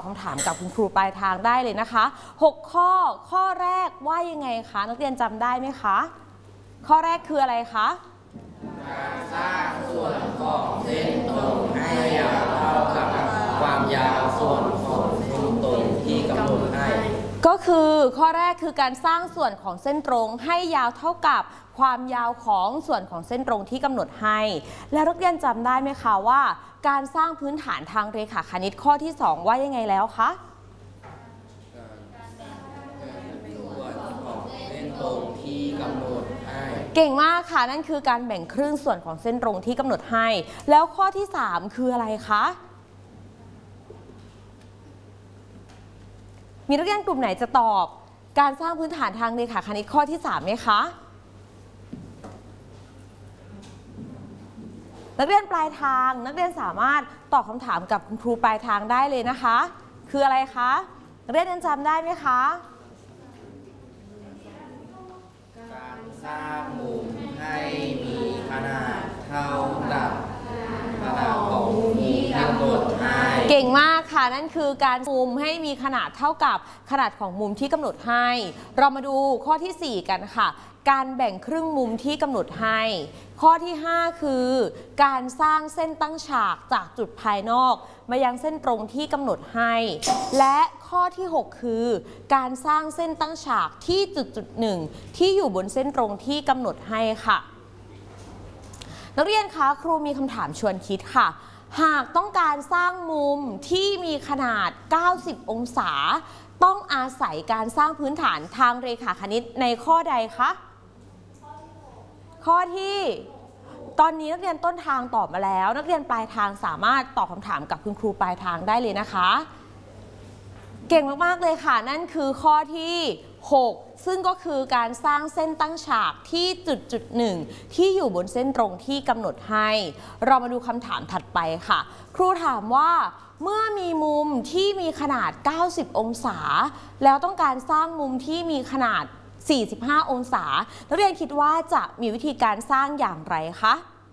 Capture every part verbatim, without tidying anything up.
คำถามกับคุณครูปลายทางได้เลยนะคะหกข้อข้อแรกว่ายังไงคะนักเรียนจำได้ไหมคะข้อแรกคืออะไรคะการสร้างส่วนของเส้นตรงให้ยาวเท่ากับความยาวส่วนของเส้นตรงที่กำหนดให้ก็คือข้อแรกคือการสร้างส่วนของเส้นตรงให้ยาวเท่ากับความยาวของส่วนของเส้นตรงที่กำหนดให้แล้วนักเรียนจำได้ไหมคะว่าการสร้างพื้นฐานทางเรขาคณิตข้อที่สองว่ายังไงแล้วคะส่วนของเส้นตรงที่กำหนดให้เก่งมากค่ะนั่นคือการแบ่งครึ่งส่วนของเส้นตรงที่กำหนดให้แล้วข้อที่สามคืออะไรคะมีนักเรียนกลุ่มไหนจะตอบการสร้างพื้นฐานทางเรขาคณิตข้อที่สามไหมคะนักเรียนปลายทางนักเรียนสามารถตอบคำถามกับคุณครูปลายทางได้เลยนะคะคืออะไรคะนักเรียนยังจำได้ไหมคะการสร้างมุมให้มีขนาดเท่ากับขนาดของมุมที่กำหนดให้เก่งมากค่ะนั่นคือการมุมให้มีขนาดเท่ากับขนาดของมุมที่กำหนดให้เรามาดูข้อที่สี่กันค่ะการแบ่งครึ่งมุมที่กำหนดให้ข้อที่ห้าคือการสร้างเส้นตั้งฉากจากจุดภายนอกมายังเส้นตรงที่กำหนดให้และข้อที่หกคือการสร้างเส้นตั้งฉากที่จุดจุดหนึ่งที่อยู่บนเส้นตรงที่กำหนดให้ค่ะนักเรียนคะครูมีคำถามชวนคิดค่ะหากต้องการสร้างมุมที่มีขนาดเก้าสิบองศาต้องอาศัยการสร้างพื้นฐานทางเรขาคณิตในข้อใดคะข้อที่ตอนนี้นักเรียนต้นทางตอบมาแล้วนักเรียนปลายทางสามารถตอบคำถามกับคุณครูปลายทางได้เลยนะคะเก่งมากๆเลยค่ะนั่นคือข้อที่หกซึ่งก็คือการสร้างเส้นตั้งฉากที่จุดจุดหนึ่งที่อยู่บนเส้นตรงที่กำหนดให้เรามาดูคำถามถัดไปค่ะครูถามว่าเมื่อมีมุมที่มีขนาดเก้าสิบองศาแล้วต้องการสร้างมุมที่มีขนาดสี่สิบห้าองศานักเรียนคิดว่าจะมีวิธีการสร้างอย่างไรคะ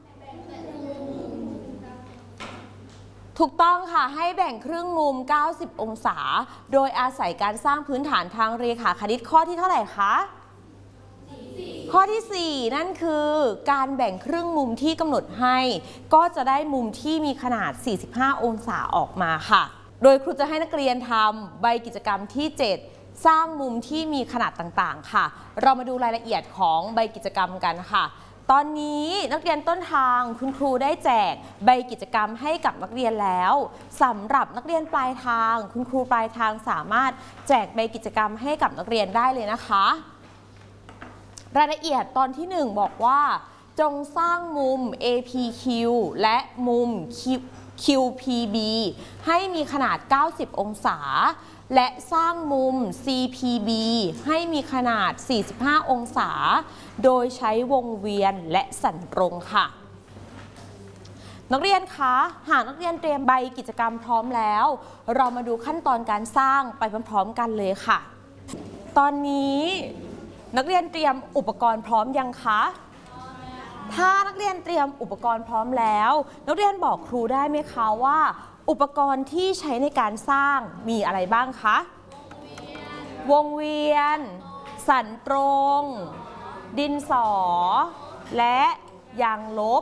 ถูกต้องค่ะให้แบ่งครึ่งมุมเก้าสิบองศาโดยอาศัยการสร้างพื้นฐานทางเรขาคณิตข้อที่เท่าไหร่คะข้อที่สี่นั่นคือการแบ่งครึ่งมุมที่กำหนดให้ก็จะได้มุมที่มีขนาดสี่สิบห้าองศาออกมาค่ะโดยครูจะให้นักเรียนทำใบกิจกรรมที่เจ็ดสร้างมุมที่มีขนาดต่างๆค่ะเรามาดูรายละเอียดของใบกิจกรรมกันค่ะตอนนี้นักเรียนต้นทางคุณครูได้แจกใบกิจกรรมให้กับนักเรียนแล้วสำหรับนักเรียนปลายทางคุณครูปลายทางสามารถแจกใบกิจกรรมให้กับนักเรียนได้เลยนะคะรายละเอียดตอนที่หนึ่งบอกว่าจงสร้างมุม เอ พี คิว และมุม คิว พี บี ให้มีขนาดเก้าสิบองศาและสร้างมุม ซี พี บี ให้มีขนาดสี่สิบห้าองศาโดยใช้วงเวียนและสันตรงค่ะนักเรียนคะหากนักเรียนเตรียมใบกิจกรรมพร้อมแล้วเรามาดูขั้นตอนการสร้างไปพร้อมๆกันเลยค่ะตอนนี้นักเรียนเตรียมอุปกรณ์พร้อมยังคะถ้านักเรียนเตรียมอุปกรณ์พร้อมแล้วนักเรียนบอกครูได้ไหมคะว่าอุปกรณ์ที่ใช้ในการสร้างมีอะไรบ้างคะวงเวียนสันตรงดินสอและยางลบ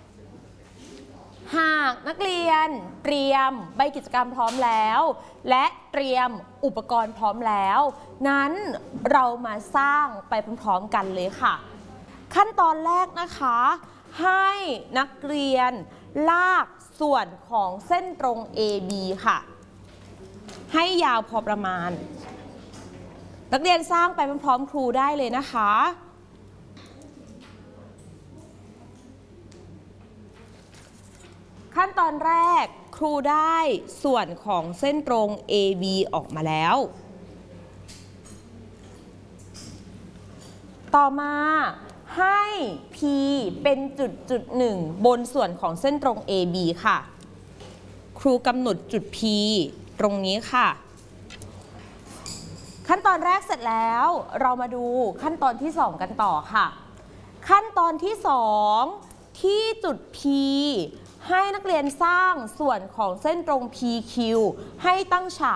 หากนักเรียนเตรียมใบกิจกรรมพร้อมแล้วและเตรียมอุปกรณ์พร้อมแล้วนั้นเรามาสร้างไปพร้อมๆกันเลยค่ะขั้นตอนแรกนะคะให้นักเรียนลากส่วนของเส้นตรง เอ บี ค่ะให้ยาวพอประมาณนักเรียนสร้างไปพร้อมๆครูได้เลยนะคะขั้นตอนแรกครูได้ส่วนของเส้นตรง เอ บี ออกมาแล้วต่อมาให้ P เป็นจุดจุดหนึ่งบนส่วนของเส้นตรง เอ บี ค่ะครูกำหนดจุด P ตรงนี้ค่ะขั้นตอนแรกเสร็จแล้วเรามาดูขั้นตอนที่สองกันต่อค่ะขั้นตอนที่สองที่จุด P ให้นักเรียนสร้างส่วนของเส้นตรง พี คิว ให้ตั้งฉาก